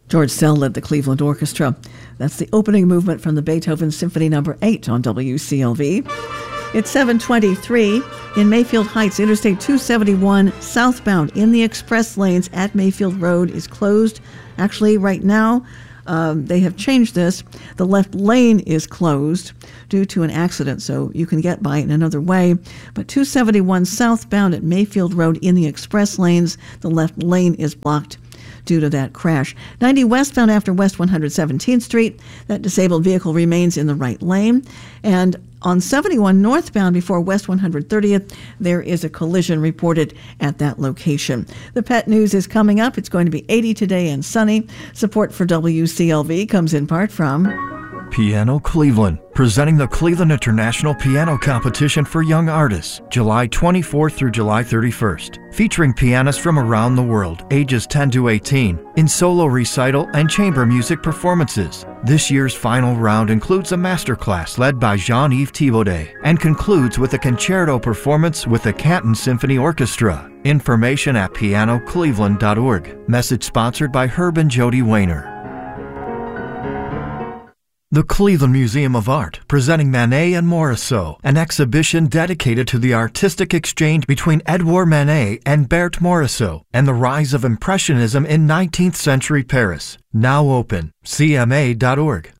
George Szell led the Cleveland Orchestra. That's the opening movement from the Beethoven Symphony No. 8 on WCLV. It's 7:23 in Mayfield Heights. Interstate 271 southbound in the express lanes at Mayfield Road is closed. Actually, right now, they have changed this. The left lane is closed due to an accident, so you can get by it another way. But 271 southbound at Mayfield Road in the express lanes, the left lane is blocked due to that crash. 90 westbound after West 117th Street, that disabled vehicle remains in the right lane. And on 71 northbound before West 130th, there is a collision reported at that location. The pet news is coming up. It's going to be 80 today and sunny. Support for WCLV comes in part from Piano Cleveland, presenting the Cleveland International Piano Competition for Young Artists, July 24th through July 31st, featuring pianists from around the world, ages 10 to 18, in solo recital and chamber music performances. This year's final round includes a masterclass led by Jean-Yves Thibaudet and concludes with a concerto performance with the Canton Symphony Orchestra. Information at pianocleveland.org. Message sponsored by Herb and Jody Wayner. The Cleveland Museum of Art, presenting Manet and Morisot, an exhibition dedicated to the artistic exchange between Edouard Manet and Berthe Morisot, and the rise of Impressionism in 19th century Paris. Now open. CMA.org.